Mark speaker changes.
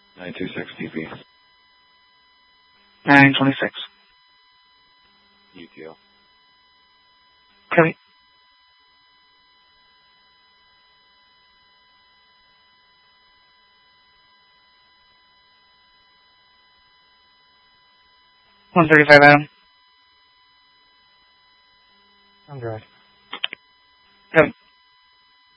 Speaker 1: 926 DP.
Speaker 2: 926.
Speaker 1: UTL.
Speaker 2: Copy. $135, Adam.
Speaker 3: I'm good.
Speaker 2: Copy.